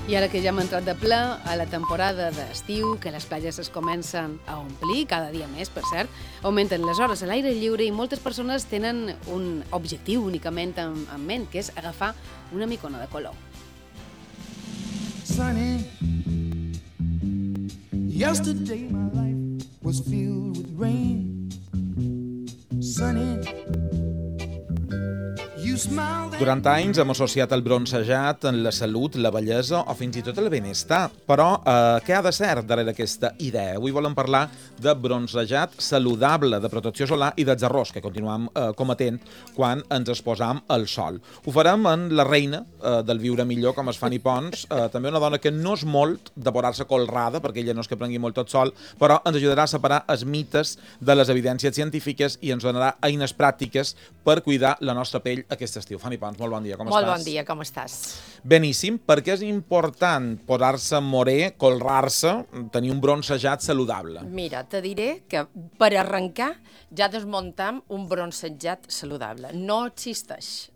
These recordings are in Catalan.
I ara que ja hem entrat de ple a la temporada d'estiu, que les platges es comencen a omplir, cada dia més, per cert, augmenten les hores a l'aire lliure i moltes persones tenen un objectiu únicament en ment, que és agafar una micona de color. Sunny, yesterday my life was filled with rain. Sunny, durant anys hem associat el bronzejat en la salut, la bellesa o fins i tot el benestar. Però què ha de ser darrere aquesta idea? Avui volem parlar de bronzejat saludable, de protecció solar i dels errors que continuem cometent quan ens exposam al sol. Ho farem en la reina del viure millor, com es Fanny Pons, també una dona que no és molt de posar-se colrada, perquè ella no és que prengui molt tot sol, però ens ajudarà a separar els mites de les evidències científiques i ens donarà eines pràctiques per cuidar la nostra pell aquest estiu. Fanny Pons, molt bon dia, com estàs? Molt bon dia, com estàs? Beníssim, perquè és important posar-se morè, colrar-se, tenir un bronzejat saludable. Mira, te diré que per arrencar ja desmuntam un bronzejat saludable. No existeix.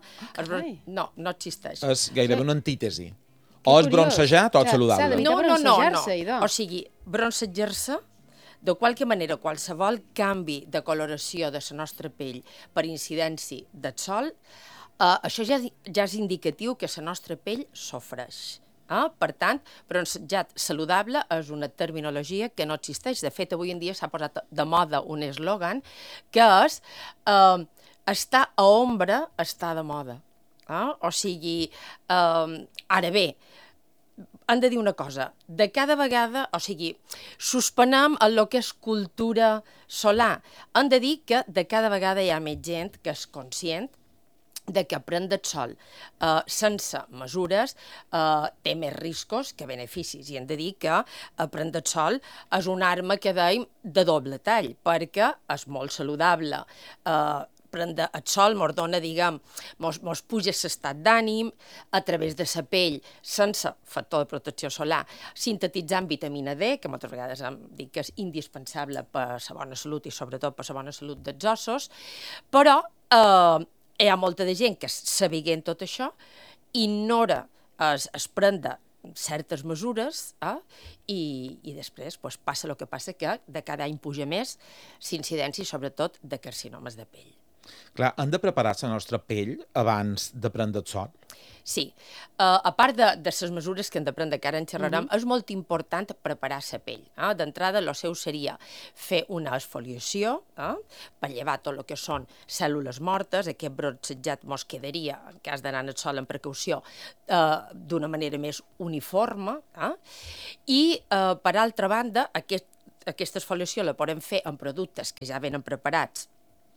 No existeix. És gairebé una antítesi. O és bronzejat o és saludable. No. O sigui, bronzejar-se, de qualque manera, qualsevol canvi de coloració de la nostra pell per incidència del sol, això ja és indicatiu que la nostra pell sofreix. Per tant, bronzejat saludable és una terminologia que no existeix. De fet, avui en dia s'ha posat de moda un eslògan que és estar a ombra està de moda. O sigui, ara bé, hem de dir una cosa, de cada vegada, o sigui, suspenem el que és cultura solar. Hem de dir que de cada vegada hi ha més gent que és conscient de que prendre el sol sense mesures té més riscos que beneficis. I hem de dir que prendre el sol és una arma que dèiem de doble tall, perquè és molt saludable. Prendre el sol mos dona, diguem, mos puja l'estat d'ànim a través de la pell sense factor de protecció solar, sintetitzant vitamina D, que moltes vegades hem dit que és indispensable per la bona salut i sobretot per la bona salut dels ossos, però hi ha molta de gent que, sabent tot això, ignora es prendre certes mesures i després passa el que passa, que de cada any puja més l'incidència, sobretot, de carcinomes de pell. Clar, hem de preparar la nostra pell abans de prendre el sol? Sí. A part de les mesures que hem de prendre, que ara en xerrarem, és molt important preparar la pell. D'entrada, el seu seria fer una exfoliació per llevar tot el que són cèl·lules mortes. Aquest bronzejat mos quedaria, en cas d'anar al sol amb precaució, d'una manera més uniforme. I, per altra banda, aquesta exfoliació la podem fer amb productes que ja venen preparats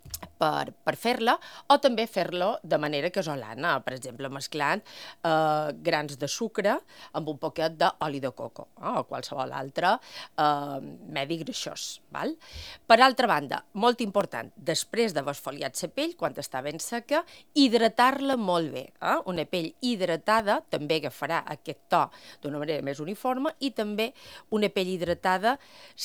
per fer-la, o també fer-la de manera casolana, per exemple, mesclant grans de sucre amb un poquet d'oli de coco o qualsevol altre medi greixós. Per altra banda, molt important, després d'haver esfoliat la pell, quan està ben seca, hidratar-la molt bé. Una pell hidratada també agafarà aquest to d'una manera més uniforme, i també una pell hidratada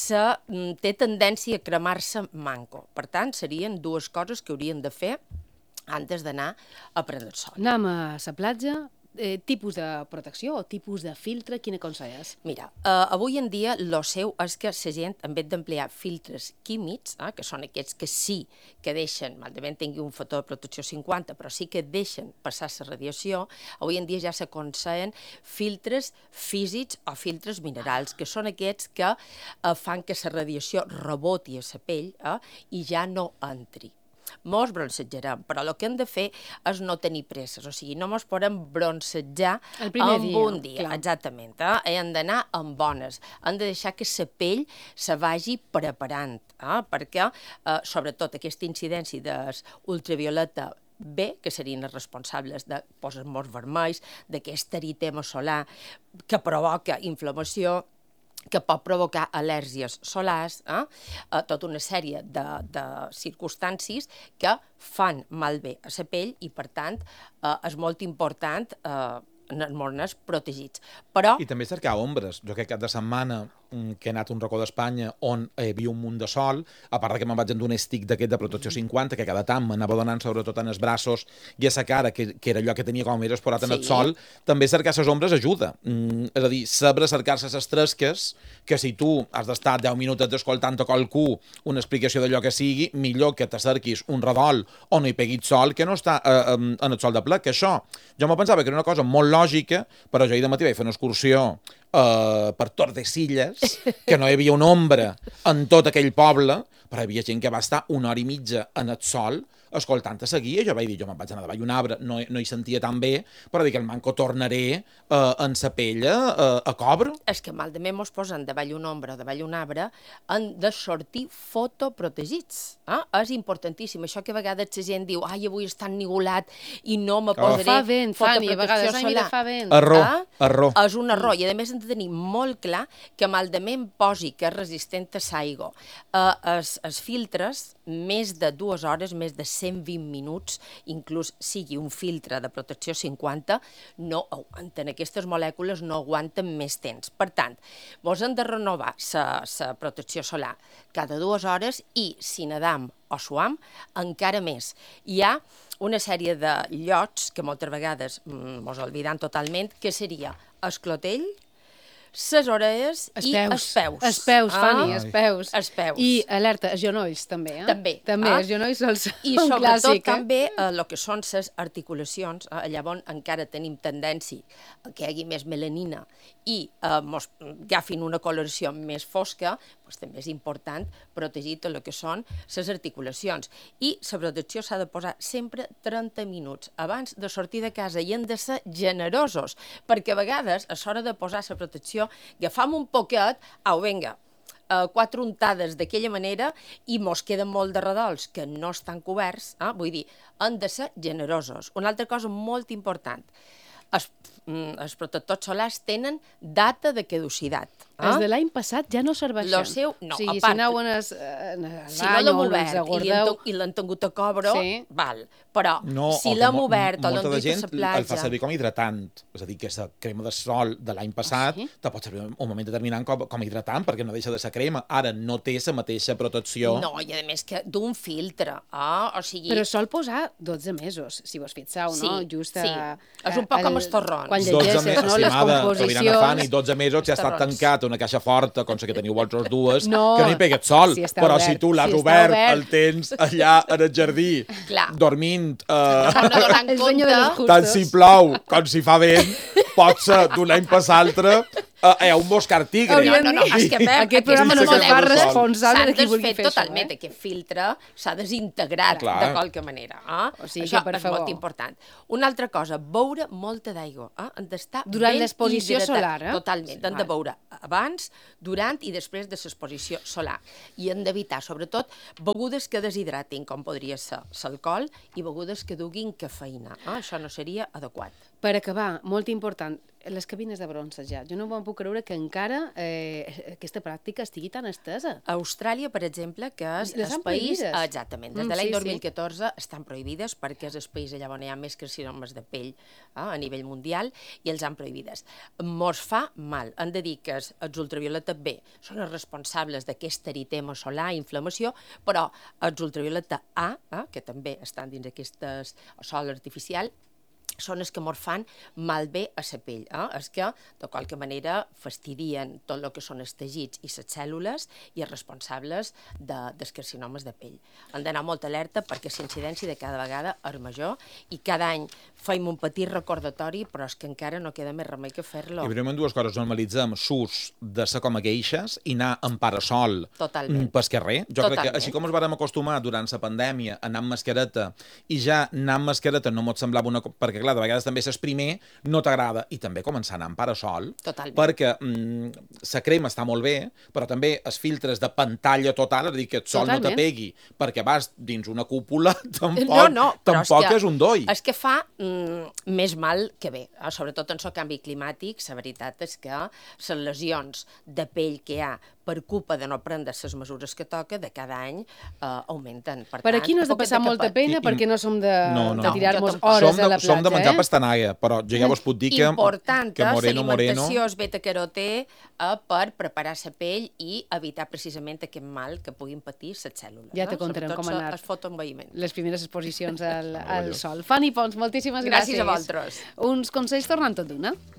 té tendència a cremar-se manco. Per tant, serien dues coses que haurien de fer abans d'anar a prendre el sol. Anem a la platja, tipus de protecció o tipus de filtre, quina aconselles? Mira, avui en dia el seu és que la gent, en vez d'emplear filtres químics, que són aquests que sí que deixen, malament tingui un factor de protecció 50, però sí que deixen passar la radiació, avui en dia ja s'aconsellen filtres físics o filtres minerals, que són aquests que fan que la radiació reboti a la pell i ja no entri. Mos bronzejarem, però el que hem de fer és no tenir presses, o sigui, no mos podem bronzejar en un dia. Exactament, hem d'anar amb bones, hem de deixar que la pell se vagi preparant, perquè, sobretot, aquesta incidència d'ultravioleta B, que serien els responsables de posar morts vermells, d'aquest eritema solar que provoca inflamació, que pot provocar al·lèrgies solars, tota una sèrie de circumstàncies que fan malbé a la pell i, per tant, és molt important anar-nos protegits. I també cercar ombres. Jo aquest cap de setmana que he anat a un racó d'Espanya on hi havia un munt de sol, a part que me'n vaig endur un stick d'aquest de protecció 50, que cada tant m'anava donant sobretot en els braços i a la cara, que era allò que tenia com més esporat en el sol, també cercar les ombres ajuda. És a dir, saber cercar-se les tresques, que si tu has d'estar 10 minuts escoltant a qualcú una explicació d'allò que sigui, millor que t'acerquis un redol on no hi peguis sol que no està en el sol de ple, que això, jo me pensava que era una cosa molt lògica, però jo ahir de matí vaig fer una excursió per Tordesillas, que no hi havia una ombra en tot aquell poble, però hi havia gent que va estar una hora i mitja en el sol escoltant a seguir, i jo vaig dir, jo me'n vaig anar davall un arbre, no hi sentia tan bé, però dic, el manco tornaré en sa pell a cobre. És que malament mos posen davall un ombra o davall un arbre, han de sortir fotoprotegits. És importantíssim. Això que a vegades la gent diu, ai, avui està ennigolat i no me posaré fa vent, Fanny, a vegades, ai, mira, fa vent. Error. És un error, i a més hem de tenir molt clar que malament posi que és resistent a l'aigua. Els filtres, més de 2 hores, més de 120 minuts, inclús sigui un filtre de protecció 50, no aguanten. Aquestes molècules no aguanten més temps. Per tant, vos hem de renovar la protecció solar cada 2 hores i, si nedam o suam, encara més. Hi ha una sèrie de llocs que moltes vegades mos oblidam totalment, que seria el clotell, les orelles i els peus. Els peus, Fanny, els peus. Els peus. I alerta, els genolls, també. També. Els genolls són I un sobretot clàssic. també el que són les articulacions, llavors encara tenim tendència que hi hagi més melanina i mos agafin una coloració més fosca, doncs també és important protegir tot el que són les articulacions. I la protecció s'ha de posar sempre 30 minuts abans de sortir de casa, i hem de ser generosos, perquè a vegades a l'hora de posar la protecció agafam un poquet, vinga, 4 untades d'aquella manera i mos queden molt de redols que no estan coberts, vull dir, hem de ser generosos. Una altra cosa molt important, els protectors solars tenen data de caducitat. Els de l'any passat ja no serveixen. Lo seu, no, o sigui, a part, si aneu si no l'hem obert i l'han tingut a cobre, val. Però si l'hem obert o l'hem dut a la platja... Molta de gent el fa servir com hidratant. És a dir, que la crema de sol de l'any passat te pot servir un moment determinant com hidratant, perquè no deixa de ser crema. Ara no té la mateixa protecció. No, i a més que d'un filtre. O sigui... Però sol posar 12 mesos, si vos fixeu, no? Just és un poc com els torrons. Quan llegeixes, no? Les composicions... Fanny, 12 mesos ja ha estat tancat una caixa forta, com la que teniu vosaltres dues, que no hi peguet sol. Però si tu l'has obert, el tens allà en el jardí, dormint, tant si plou com si fa vent, pot ser d'un any per l'altre un moscar tigre. No, és que aquest programa no se fa responsable de qui vulgui fer això. Totalment, aquest filtre s'ha desintegrat de qualque manera. Això és molt important. Una altra cosa, beure molta d'aigua. Han d'estar durant l'exposició solar. Totalment, han de beure abans, durant i després de l'exposició solar. I hem d'evitar, sobretot, begudes que deshidratin, com podria ser l'alcohol, i begudes que duguin cafeïna. Això no seria adequat. Per acabar, molt important, les cabines de bronzejat. Jo no me'n puc creure que encara aquesta pràctica estigui tan estesa. A Austràlia, per exemple, que és el país... Exactament. Des de l'any 2014 estan prohibides perquè és el país allà on hi ha més carcinomes de pell a nivell mundial i els han prohibides. Mos fa mal. Han de dir que els ultravioleta B són els responsables d'aquest eritema solar, inflamació, però els ultravioleta A, que també estan dins aquest sol artificial, són els que mos fan malbé a la pell. És que, de qualque manera, fastidien tot el que són els teixits i les cèl·lules i els responsables dels carcinomes de pell. Han d'anar molt alerta perquè la incidència de cada vegada és major i cada any fem un petit recordatori, però és que encara no queda més remei que fer-lo. I primer dues coses, normalitzem l'ús de ser com a gueixes i anar en parasol pel carrer. Jo crec que així com ens vàrem acostumar durant la pandèmia a anar amb mascareta i ja anar amb mascareta no mos semblava una... perquè clar, de vegades també ser primer no t'agrada, i també començar a anar en parasol, perquè la crema està molt bé, però també els filtres de pantalla total, és a dir, que el sol no te pegui, perquè vas dins una cúpula, tampoc és un doi. És que fa més mal que bé, sobretot en el canvi climàtic. La veritat és que les lesions de pell que hi ha per culpa de no prendre les mesures que toca, de cada any augmenten. Per aquí no has de passar molta pena perquè no som de tirar-nos hores a la platja. Som de menjar pastanaga, però ja vos puc dir que important, l'alimentació és beta-carotè per preparar la pell i evitar precisament aquest mal que puguin patir les cèl·lules. Ja te contarem com ha anat. El fotoenvelliment. Les primeres exposicions al sol. Fanny Pons, moltíssimes gràcies. Gràcies a vosaltres. Uns consells tornant tot d'una.